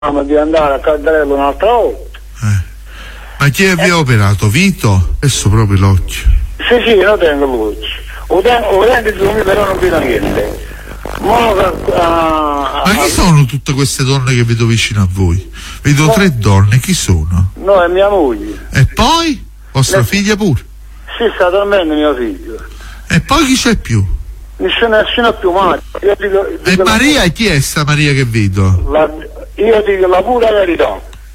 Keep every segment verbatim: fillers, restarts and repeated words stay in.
di andare a Caldarello un'altra volta. Eh. Ma chi vi ha eh. operato? Vito? Adesso proprio l'occhio. Sì, sì, io tengo l'occhio. O tengo di me, però non vedo niente. Ma, uh, Ma chi sono tutte queste donne che vedo vicino a voi? Vedo no. tre donne, chi sono? No, è mia moglie. E poi? Vostra Le... figlia pure? Sì, sta dormendo mio figlio. E poi chi c'è più? Nessuna, nessuna più Maria. Io dico, dico e Maria, la... chi è sta Maria che vedo? La... Io dico la pura verità.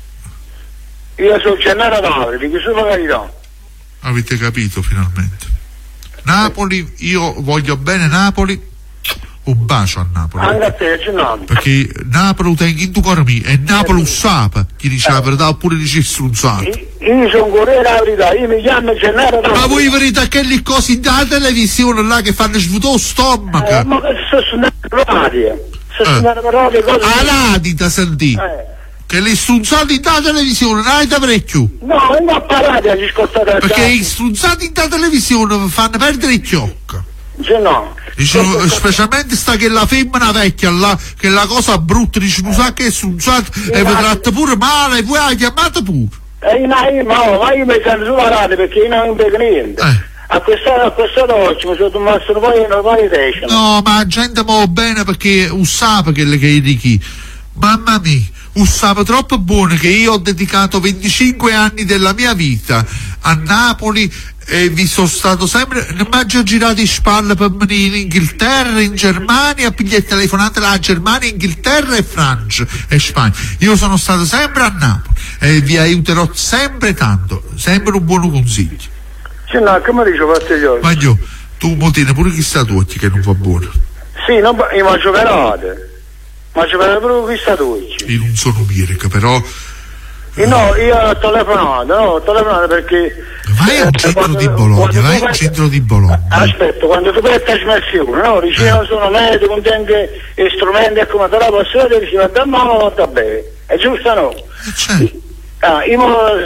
Io sono Gennaro Dauri, dico solo la verità. Avete capito finalmente? Napoli, io voglio bene Napoli. Un bacio a Napoli. Anche a te, Gennaro. Perché Napoli tengo in tu cuore mio e Napoli usava chi dice la verità oppure dice strunzato. Io sono corriere la verità, io mi chiamo Gennaro Dauri. Ma voi verità che le cose dalla televisione là che fanno svuotare lo stomaco? Eh, ma sto suonando l'aria. Sto suonando parole cose. All'adita sentì. Eh. Che le strunzate dalla televisione non hai da parecchio. No, non ho parlato agli ascoltatori. Perché i strunzati dalla televisione fanno perdere il chiocco. Sì, no. Dicono, specialmente sta che la femmina vecchia là, che la cosa brutta, dice non sa che è strunzata e vi tratta pure male, poi la chiamata pure. Eh, ma io, ma, ma io mi sento sulla radio perché io non vedo niente. Eh. A questa a questa notte mi sono tomato poi non poi decimo. No, ma la gente muove bene perché usava che che di chi. Mamma mia, usava troppo buono che io ho dedicato venticinque anni della mia vita a Napoli e vi sono stato sempre, non mi ho girato di spalle per venire in Inghilterra, in Germania, a pigliare telefonate alla Germania, Inghilterra e Francia e Spagna. Io sono stato sempre a Napoli e vi aiuterò sempre tanto, sempre un buon consiglio. Sì, no, come dicevo a te io? Ma io, tu mo tieni pure chissà tu che non va buono. Sì, non, io mangio perate. Mangio perate pure chissà tu. Io non sono Mirka, però... Eh, no, io ho telefonato, no, ho telefonato perché... Vai al centro quando, di Bologna, vai al centro di Bologna. Aspetta, quando tu fai trasmissione, no? Dici, io eh. sono medico, con anche strumenti e come te la posso vedere, dici, ma da mano va bene. È giusto, no? Eh, certo. Ah, io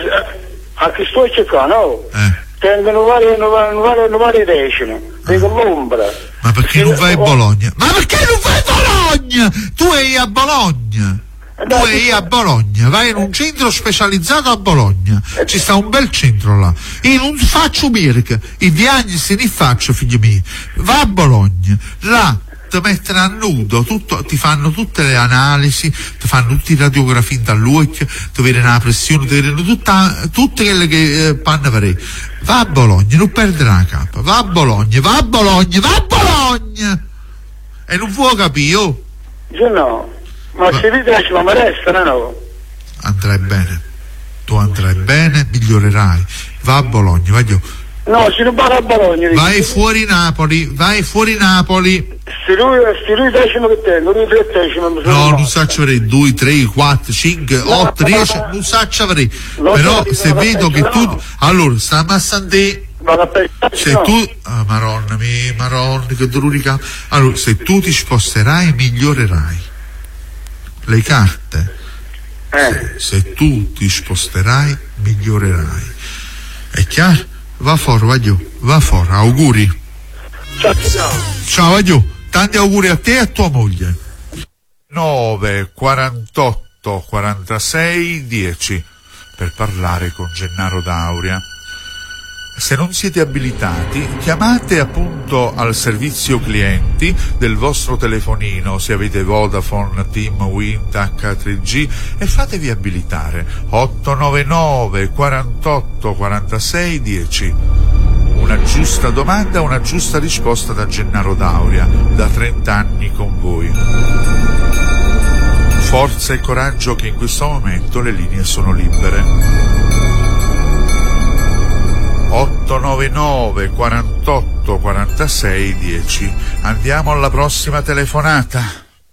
a che sto cercando, no? Eh. Tengono varie, varie, varie decine, dico l'ombra. Ma perché non vai a Bologna? Ma perché non vai a Bologna? Tu sei a Bologna. Tu sei a Bologna, vai in un centro specializzato a Bologna, ci sta un bel centro là. Io non faccio Mirka, i viaggi se ne faccio, figli miei. Va a Bologna, là ti mettono a nudo, tutto, ti fanno tutte le analisi, ti fanno tutti i radiografi dall'occhio, ti vedono la pressione, ti vedono tutta, tutte quelle che eh, panno per Va a Bologna, non perdere la capa, va a Bologna, va a Bologna, va a Bologna! E non può capire, oh? Io no. Ma Va. se vi piace ma mi resta, no? Andrai bene, tu andrai bene, migliorerai. Va a Bologna, vai io. No, se non vado a Bologna. Vai dico. fuori Napoli, vai fuori Napoli. Se lui, se lui decimo che tengo, lui tre decimo. No, non saccio avrei due, tre, quattro, cinque, otto, dieci, non saccio avrei. Però se vedo che tu. No. Allora, sta a te. Se no. tu. Ah, maronna mia, maronna, che dolorica. Allora, se tu ti sposterai, migliorerai. Le carte, eh. se, se tu ti sposterai, migliorerai. È chiaro? Va fuori, va giù, va fuori, auguri. Ciao, ciao. Ciao, va giù, tanti auguri a te e a tua moglie. nove quarantotto quarantasei dieci per parlare con Gennaro Dauria. Se non siete abilitati, chiamate appunto al servizio clienti del vostro telefonino, se avete Vodafone, Team, Wind, acca tre G, e fatevi abilitare. otto nove nove quarantotto quarantasei dieci. Una giusta domanda, una giusta risposta da Gennaro Dauria, da trenta anni con voi. Forza e coraggio che in questo momento le linee sono libere. otto nove nove quarantotto quarantasei dieci. Andiamo alla prossima telefonata.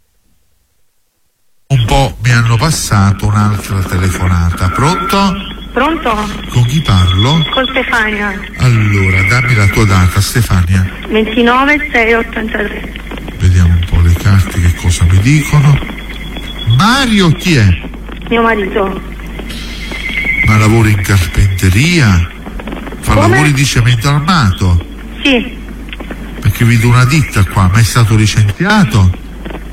Un po' mi hanno passato un'altra telefonata. Pronto? Pronto? Con chi parlo? Con Stefania. Allora, dammi la tua data, Stefania. ventinove sei ottantatré. Vediamo un po' le carte che cosa mi dicono. Mario chi è? Mio marito. Ma lavora in carpenteria? Fa Come? lavori di cemento armato? Sì. Perché vedo una ditta qua, ma è stato licenziato?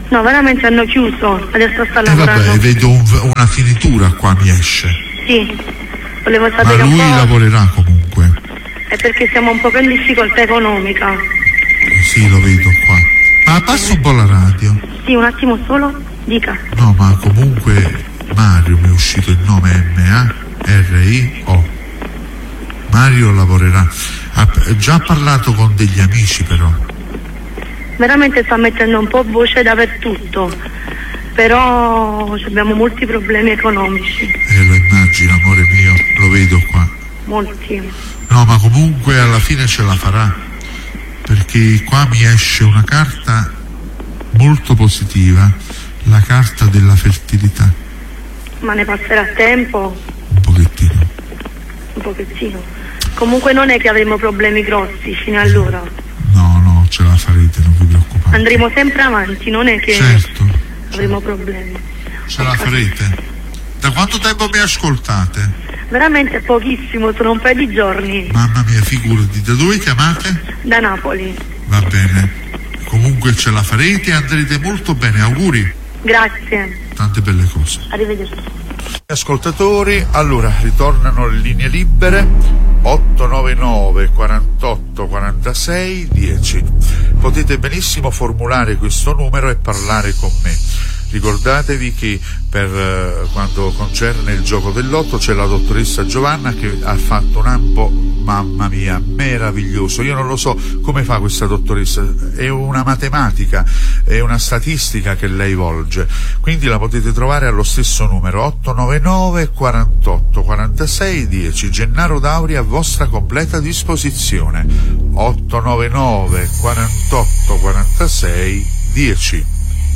No, veramente hanno chiuso, adesso sta E lavorando. vabbè, vedo un- una finitura qua, mi esce. Sì, volevo Ma sapere un lui po'. lavorerà comunque. È perché siamo un po' in difficoltà economica. Sì, lo vedo qua. Ma abbassa un po' la radio. Sì, un attimo solo, dica. No, ma comunque Mario mi è uscito il nome M A R I O. Mario lavorerà. Ha già parlato con degli amici però. Veramente sta mettendo un po' voce dappertutto, però abbiamo molti problemi economici, E lo immagino, amore mio, lo vedo qua. molti. No, ma comunque alla fine ce la farà. Perché qua mi esce una carta molto positiva, la carta della fertilità. Ma ne passerà tempo, Un pochettino. un pochettino. Comunque non è che avremo problemi grossi fino allora. No, no, ce la farete, non vi preoccupate. Andremo sempre avanti, non è che Certo, avremo problemi. ce la farete. Da quanto tempo mi ascoltate? Veramente pochissimo, sono un paio di giorni. Mamma mia, figurati, da dove chiamate? Da Napoli. Va bene. Comunque ce la farete e andrete molto bene, auguri. Grazie, Tante belle cose. arrivederci. Ascoltatori, allora ritornano le linee libere otto nove nove quarantotto quarantasei dieci. Potete benissimo formulare questo numero e parlare con me. Ricordatevi che per eh, quando concerne il gioco del lotto c'è la dottoressa Giovanna che ha fatto un ambo, mamma mia, meraviglioso. Io non lo so come fa questa dottoressa, è una matematica, è una statistica che lei volge, quindi la potete trovare allo stesso numero otto nove nove quarantotto quarantasei dieci. Gennaro Dauri a vostra completa disposizione. otto nove nove quarantotto quarantasei dieci.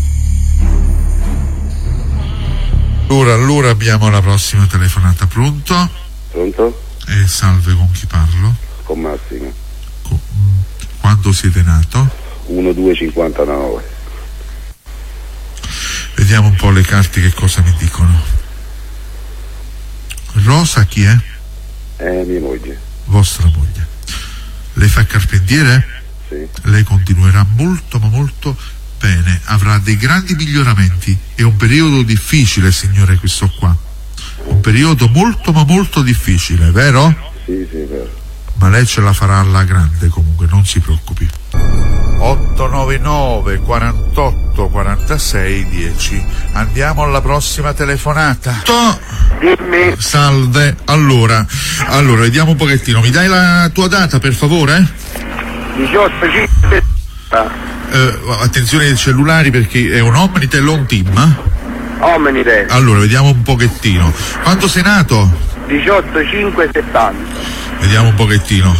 Allora, allora abbiamo la prossima telefonata. Pronto? Pronto? Eh, salve, con chi parlo? Con Massimo. Co- Quando siete nato? uno due cinquantanove. Vediamo un po' le carte che cosa mi dicono. Rosa chi è? È mia moglie. Vostra moglie. Lei fa il carpentiere? Sì. Lei continuerà molto ma molto bene, avrà dei grandi miglioramenti. È un periodo difficile, signore, questo qua. Un periodo molto ma molto difficile, vero? Sì, sì, vero. Ma lei ce la farà alla grande comunque, non si preoccupi. otto nove nove quarantotto quarantasei dieci. Andiamo alla prossima telefonata. To- Dimmi. Salve. Allora, allora, vediamo un pochettino. Mi dai la tua data, per favore? diciotto cinque Eh, attenzione ai cellulari perché è un Omnitel o un Team? Omnite. Allora, vediamo un pochettino. Quando sei nato? diciotto cinque settanta. Vediamo un pochettino.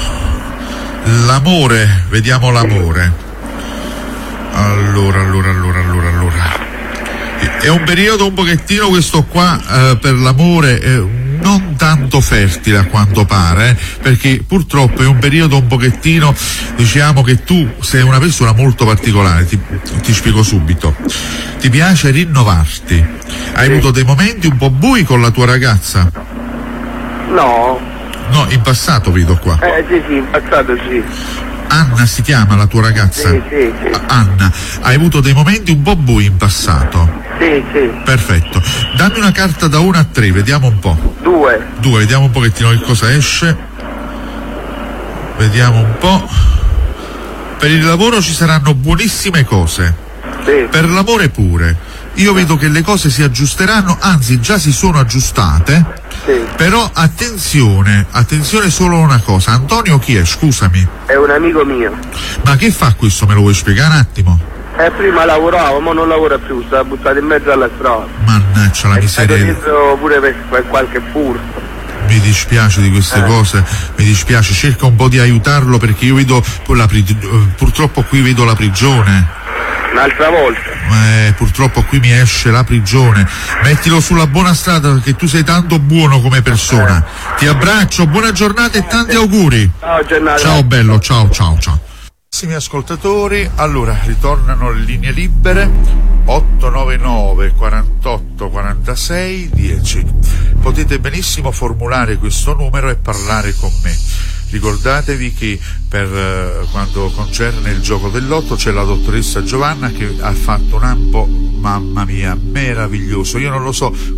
L'amore, vediamo l'amore. Allora, allora, allora, allora, allora. È un periodo un pochettino questo qua eh, per l'amore eh, non tanto fertile a quanto pare, eh, perché purtroppo è un periodo un pochettino, diciamo che tu sei una persona molto particolare, ti, ti spiego subito. Ti piace rinnovarti. Hai Sì. avuto dei momenti un po' bui con la tua ragazza? No. No, in passato vedo qua. Eh sì sì, in passato sì. Anna si chiama la tua ragazza? Sì, sì, sì. A- Anna, hai avuto dei momenti un po' bui in passato? Sì, sì. Perfetto. Dammi una carta da uno a tre, vediamo un po'. Due. Due, vediamo un pochettino che cosa esce. Vediamo un po'. Per il lavoro ci saranno buonissime cose. Sì. Per l'amore pure. Io vedo che le cose si aggiusteranno, anzi già si sono aggiustate. Sì. Però attenzione, attenzione solo a una cosa. Antonio chi è? Scusami. È un amico mio. Ma che fa questo? Me lo vuoi spiegare un attimo? Eh, prima lavorava, ma non lavora più, sta buttato in mezzo alla strada. Mannaggia la È stato miseria. dietro pure per, per qualche furto. Mi dispiace di queste Eh. cose, mi dispiace, cerca un po' di aiutarlo perché io vedo la pri- purtroppo qui vedo la prigione. Un'altra volta. Eh, purtroppo qui mi esce la prigione. Mettilo sulla buona strada perché tu sei tanto buono come persona. Ti abbraccio, buona giornata e tanti auguri. Ciao Gennaro. Ciao bello, ciao ciao ciao. Carissimi ascoltatori, allora ritornano le linee libere otto nove nove quarantotto quarantasei dieci. Potete benissimo formulare questo numero e parlare con me. Ricordatevi che per eh, quanto concerne il gioco del lotto c'è la dottoressa Giovanna che ha fatto un ampo, mamma mia, meraviglioso. Io non lo so